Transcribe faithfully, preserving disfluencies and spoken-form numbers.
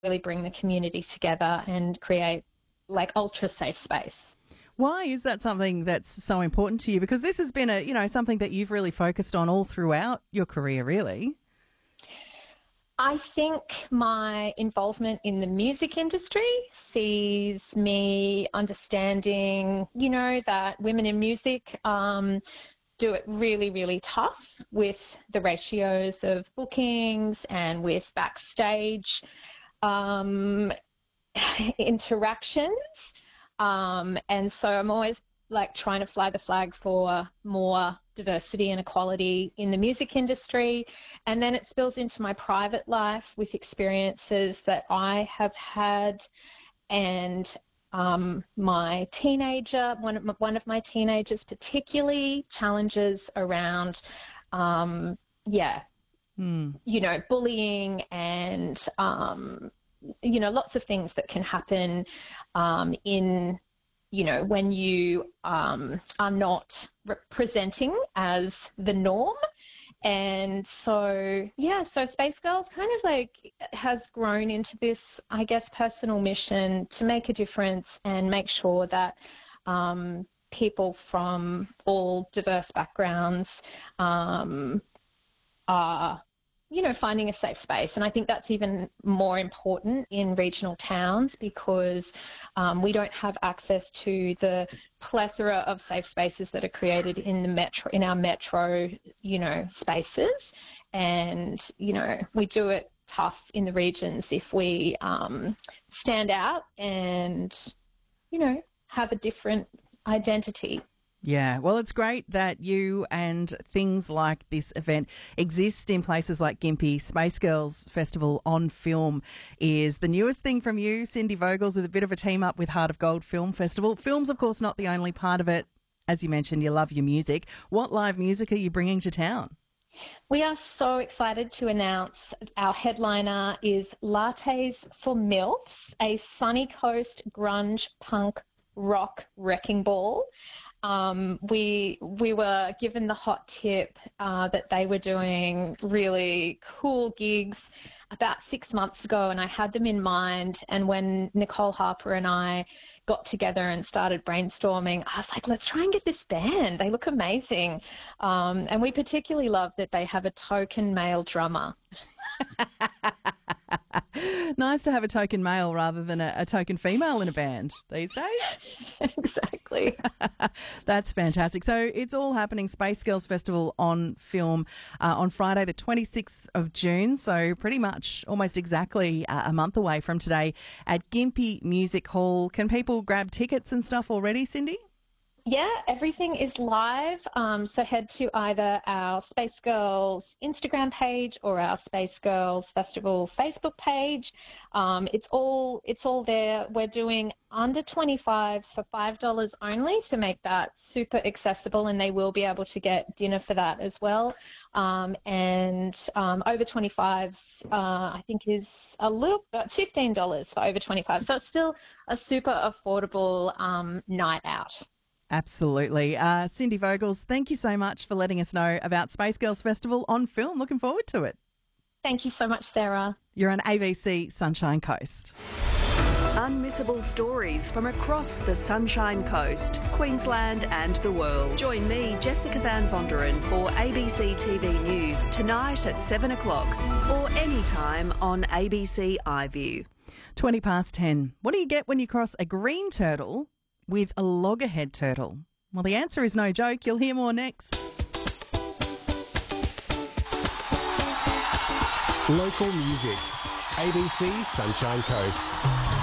really bring the community together and create like ultra safe space. Why is that something that's so important to you? Because this has been a, you know, something that you've really focused on all throughout your career, really. I think my involvement in the music industry sees me understanding, you know, that women in music um, do it really, really tough with the ratios of bookings and with backstage um, interactions. Um, and so I'm always like trying to fly the flag for more diversity and equality in the music industry. And then it spills into my private life with experiences that I have had. And um, my teenager, one of my, one of my teenagers particularly, challenges around, um, yeah, mm. you know, bullying and, um, you know, lots of things that can happen um, in, you know, when you um, are not representing as the norm. And so, yeah, so Space Girls kind of like has grown into this, I guess, personal mission to make a difference and make sure that um, people from all diverse backgrounds um, are, you know, finding a safe space. And I think that's even more important in regional towns because um, we don't have access to the plethora of safe spaces that are created in the metro, in our metro, you know, spaces. And, you know, we do it tough in the regions if we um, stand out and, you know, have a different identity. Yeah, well, it's great that you and things like this event exist in places like Gympie. Space Girls Festival on Film is the newest thing from you, Cindy Vogels, with a bit of a team up with Heart of Gold Film Festival. Film's, of course, not the only part of it. As you mentioned, you love your music. What live music are you bringing to town? We are so excited to announce our headliner is Lattes for MILFs, a sunny coast grunge punk rock wrecking ball. Um, we we were given the hot tip uh, that they were doing really cool gigs about six months ago, and I had them in mind. And when Nicole Harper and I got together and started brainstorming, I was like, let's try and get this band. They look amazing. Um, and we particularly love that they have a token male drummer. Nice to have a token male rather than a, a token female in a band these days. Exactly. That's fantastic. So it's all happening, Space Girls Festival on Film uh, on Friday the twenty-sixth of June, so pretty much almost exactly uh, a month away from today at Gympie Music Hall. Can people grab tickets and stuff already, Cindy? Yeah, everything is live. Um, so head to either our Space Girls Instagram page or our Space Girls Festival Facebook page. Um, it's all it's all there. We're doing under twenty-fives for five dollars only to make that super accessible, and they will be able to get dinner for that as well. Um, and um, over twenty-fives, uh, I think, is a little uh, fifteen dollars for over twenty-five. So it's still a super affordable um, night out. Absolutely. Uh, Cindy Vogels, thank you so much for letting us know about Space Girls Festival on Film. Looking forward to it. Thank you so much, Sarah. You're on A B C Sunshine Coast. Unmissable stories from across the Sunshine Coast, Queensland and the world. Join me, Jessica Van Vonderen, for A B C T V News tonight at seven o'clock or anytime on A B C iView. twenty past ten. What do you get when you cross a green turtle with a loggerhead turtle? Well, the answer is no joke. You'll hear more next. Local music. A B C Sunshine Coast.